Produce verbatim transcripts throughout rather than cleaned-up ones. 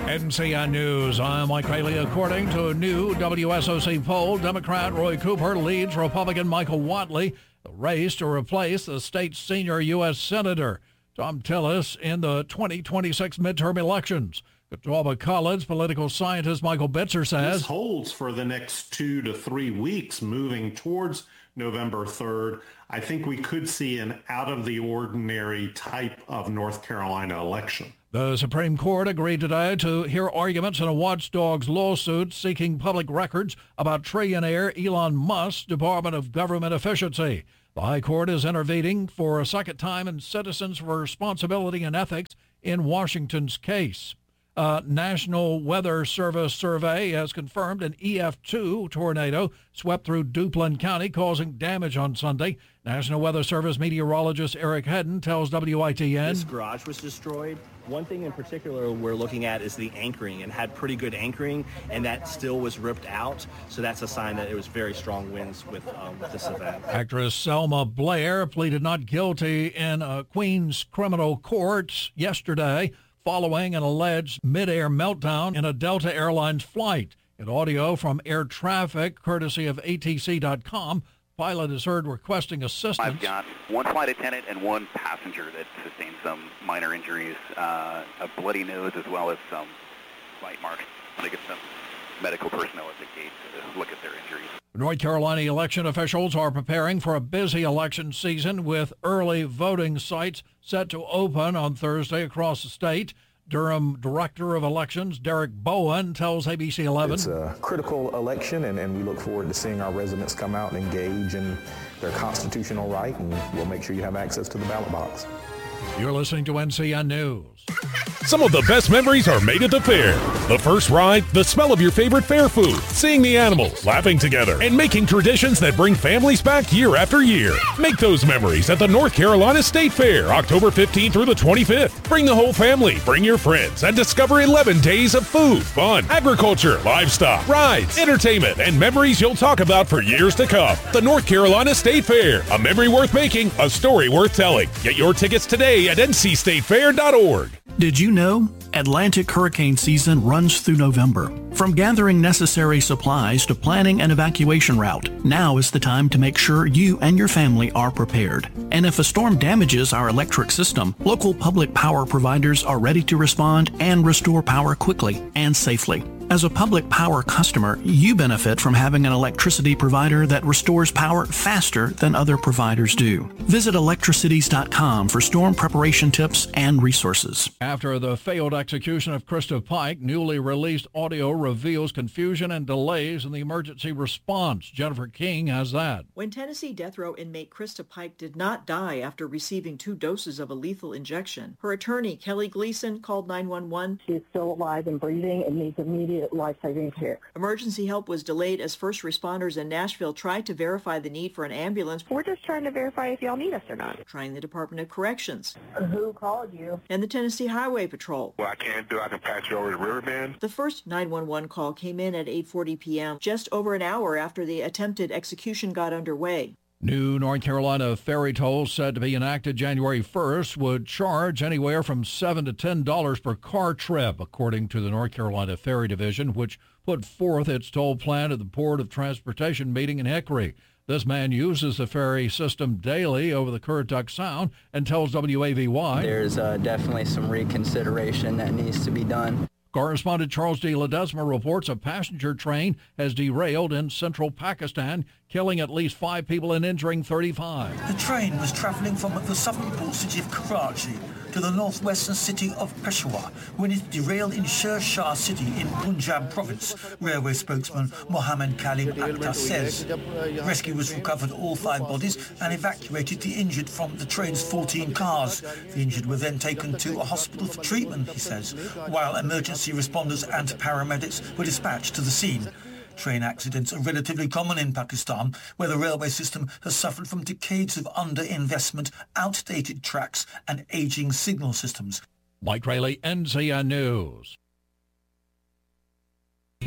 N C N News, I'm Mike Rayleigh. According to a new W S O C poll, Democrat Roy Cooper leads Republican Michael Whatley the race to replace the state's senior U S Senator Tom Tillis in the twenty twenty-six midterm elections. Catawba College political scientist Michael Bitzer says this holds for the next two to three weeks moving towards November third. I think we could see an out-of-the-ordinary type of North Carolina election. The Supreme Court agreed today to hear arguments in a watchdog's lawsuit seeking public records about trillionaire Elon Musk's Department of Government Efficiency. The High Court is intervening for a second time in Citizens for Responsibility and Ethics in Washington's case. A National Weather Service survey has confirmed an E F two tornado swept through Duplin County, causing damage on Sunday. National Weather Service meteorologist Eric Hedden tells W I T N. This garage was destroyed. One thing in particular we're looking at is the anchoring, and had pretty good anchoring, and that still was ripped out. So that's a sign that it was very strong winds with, um, with this event. Actress Selma Blair pleaded not guilty in a Queens criminal court yesterday following an alleged mid-air meltdown in a Delta Airlines flight. In audio from air traffic, courtesy of A T C dot com, pilot is heard requesting assistance. I've got one flight attendant and one passenger that sustained some minor injuries, uh, a bloody nose as well as some bite marks. I'm going to get some medical personnel at the gate to look at their injuries. North Carolina election officials are preparing for a busy election season with early voting sites set to open on Thursday across the state. Durham Director of Elections Derek Bowen tells A B C eleven. It's a critical election, and, and we look forward to seeing our residents come out and engage in their constitutional right, and we'll make sure you have access to the ballot box. You're listening to N C N News. Some of the best memories are made at the fair. The first ride, the smell of your favorite fair food, seeing the animals, laughing together, and making traditions that bring families back year after year. Make those memories at the North Carolina State Fair, October fifteenth through the twenty-fifth. Bring the whole family, bring your friends, and discover eleven days of food, fun, agriculture, livestock, rides, entertainment, and memories you'll talk about for years to come. The North Carolina State Fair, a memory worth making, a story worth telling. Get your tickets today at N C state fair dot org. Did you know Atlantic hurricane season runs through November? From gathering necessary supplies to planning an evacuation route, now is the time to make sure you and your family are prepared. And if a storm damages our electric system, local public power providers are ready to respond and restore power quickly and safely. As a public power customer, you benefit from having an electricity provider that restores power faster than other providers do. Visit electricities dot com for storm preparation tips and resources. After the failed execution of Krista Pike, newly released audio reveals confusion and delays in the emergency response. Jennifer King has that. When Tennessee death row inmate Krista Pike did not die after receiving two doses of a lethal injection, her attorney, Kelly Gleason, called nine one one. She is still alive and breathing and needs immediate life-saving care. Emergency help was delayed as first responders in Nashville tried to verify the need for an ambulance. We're just trying to verify if y'all need us or not. Trying the Department of Corrections. Who called you? And the Tennessee Highway Patrol. Well, I can't do, I can pass you over to Riverbend. The first nine one one call came in at eight forty p.m., just over an hour after the attempted execution got underway. New North Carolina ferry tolls said to be enacted January first would charge anywhere from seven to ten dollars per car trip, according to the North Carolina Ferry Division, which put forth its toll plan at the Port of Transportation meeting in Hickory. This man uses the ferry system daily over the Currituck Sound and tells W A V Y. There's uh, definitely some reconsideration that needs to be done. Correspondent Charles D. Ledesma reports a passenger train has derailed in central Pakistan, killing at least five people and injuring thirty-five. The train was travelling from the southern port city of Karachi to the northwestern city of Peshawar when it derailed in Sher Shah city in Punjab province, railway spokesman Mohammed Khalid Akhtar says. Rescuers recovered all five bodies and evacuated the injured from the train's fourteen cars. The injured were then taken to a hospital for treatment, he says, while emergency responders and paramedics were dispatched to the scene. Train accidents are relatively common in Pakistan, where the railway system has suffered from decades of underinvestment, outdated tracks, and aging signal systems. Mike Rayleigh, N C N News.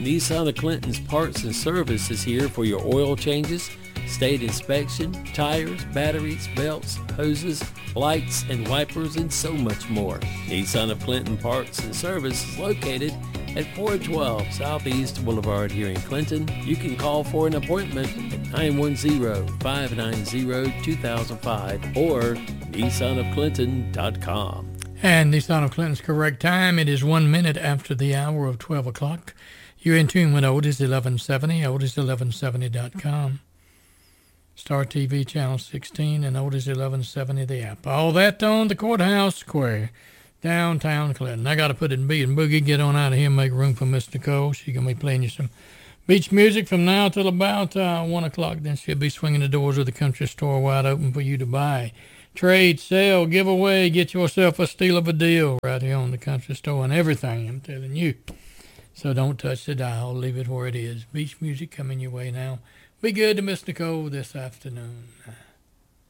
Nissan of Clinton's Parts and Service is here for your oil changes, state inspection, tires, batteries, belts, hoses, lights, and wipers, and so much more. Nissan of Clinton Parts and Service is located at four twelve Southeast Boulevard here in Clinton. You can call for an appointment at nine one zero, five nine zero, two thousand five or nissan of clinton dot com. And Nissan of Clinton's correct time, it is one minute after the hour of twelve o'clock. You're in tune with Otis eleven seventy, otis eleven seventy dot com. Star T V Channel sixteen and Otis eleven seventy, the app. All that on the Courthouse Square, downtown Clinton. I got to put it in beat and boogie. Get on out of here and make room for Miss Nicole. She's going to be playing you some beach music from now till about uh, one o'clock. Then she'll be swinging the doors of the country store wide open for you to buy, trade, sell, give away, get yourself a steal of a deal right here on the country store and everything, I'm telling you. So don't touch the dial. Leave it where it is. Beach music coming your way now. Be good to Miss Nicole this afternoon.